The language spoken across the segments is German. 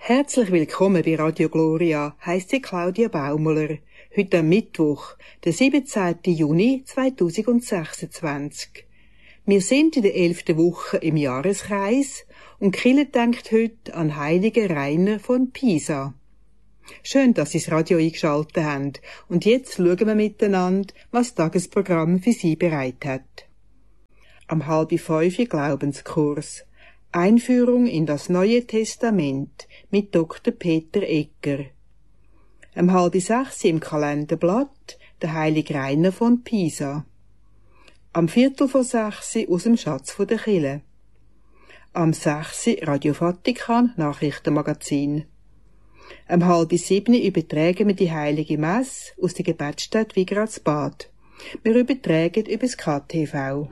Herzlich willkommen bei Radio Gloria, heisst sie Claudia Baumler. Heute am Mittwoch, der 17. Juni 2026. Wir sind in der 11. Woche im Jahreskreis und Kille denkt heute an heiligen Rainer von Pisa. Schön, dass Sie das Radio eingeschaltet haben. Und jetzt schauen wir miteinander, was das Tagesprogramm für Sie bereit hat. Am 4:30 Glaubenskurs. Einführung in das Neue Testament mit Dr. Peter Egger. Am 5:30 im Kalenderblatt der heilige Rainer von Pisa. Am 5:45 aus dem Schatz der Kirche. Am 6 Radio Vatikan Nachrichtenmagazin. Am 6:30 übertragen wir die heilige Messe aus der Gebetsstätte Wigradsbad. Wir übertragen über das KTV.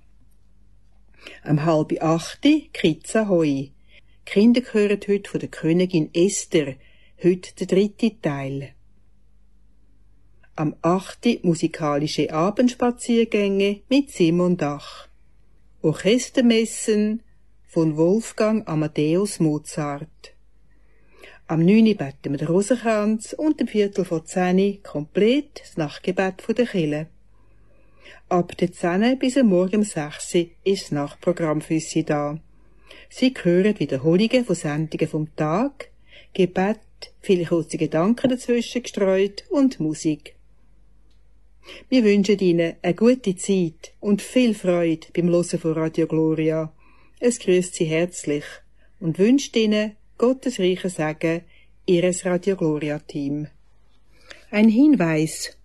Am 7:30 Kritza Hoi. Kinder hören heute von der Königin Esther, heute der 3. Teil. Am 8 musikalische Abendspaziergänge mit Simon Dach. Orchestermessen von Wolfgang Amadeus Mozart. Am 9 beten wir den Rosenkranz und am 9:45 komplett das Nachtgebet der Kirche. Ab der 10 bis am Morgen um 6 ist das Nachtprogramm für Sie da. Sie hören Wiederholungen von Sendungen vom Tag, Gebet, viele kurze Gedanken dazwischen gestreut und Musik. Wir wünschen Ihnen eine gute Zeit und viel Freude beim Hören von Radio Gloria. Es grüßt Sie herzlich und wünscht Ihnen Gottes reichen Segen, Ihres Radio Gloria Team. Ein Hinweis: